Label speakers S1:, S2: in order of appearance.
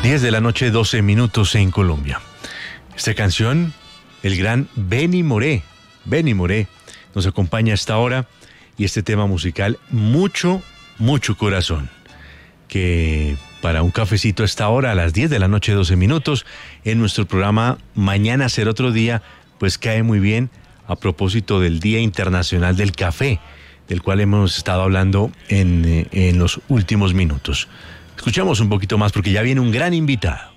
S1: 10 de la noche, 12 minutos en Colombia. Esta canción, el gran Benny Moré nos acompaña a esta hora, y este tema musical, mucho corazón, que para un cafecito a esta hora, a las 10 de la noche, 12 minutos, en nuestro programa Mañana Será Otro Día, pues cae muy bien a propósito del Día Internacional del Café, del cual hemos estado hablando en los últimos minutos. Escuchamos un poquito más porque ya viene un gran invitado.